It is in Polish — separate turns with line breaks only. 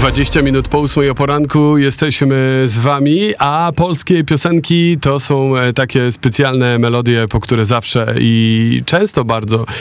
20 minut po 8 o poranku jesteśmy z wami, a polskie piosenki to są takie specjalne melodie, po które zawsze i często bardzo